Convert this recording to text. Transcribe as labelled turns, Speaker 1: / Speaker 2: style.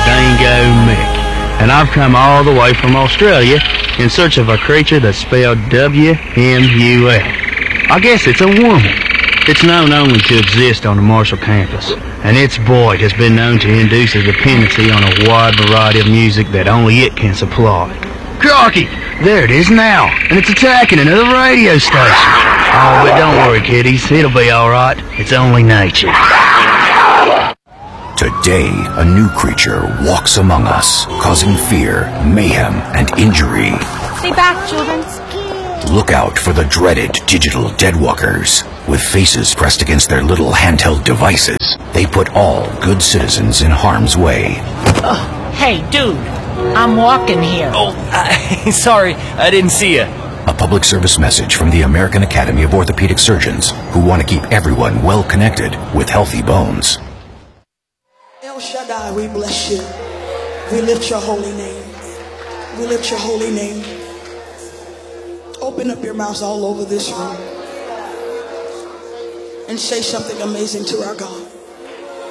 Speaker 1: Dingo Mick, and I've come all the way from Australia in search of a creature that's spelled W-M-U-L. I guess it's a woman. It's known only to exist on the Marshall campus, and its void has been known to induce a dependency on a wide variety of music that only it can supply. Crocky! There it is now, and it's attacking another radio station. Oh, but don't worry, kiddies. It'll be all right. It's only nature.
Speaker 2: Today, a new creature walks among us, causing fear, mayhem, and injury.
Speaker 3: Stay back, children.
Speaker 2: Look out for the dreaded digital deadwalkers. With faces pressed against their little handheld devices, they put all good citizens in harm's way.
Speaker 4: Hey, dude, I'm walking here.
Speaker 5: Oh, sorry, I didn't see you.
Speaker 2: A public service message from the American Academy of Orthopedic Surgeons, who want to keep everyone well connected with healthy bones.
Speaker 6: El Shaddai, we bless you. We lift your holy name. We lift your holy name. Open up your mouths all over this room and say something amazing to our God.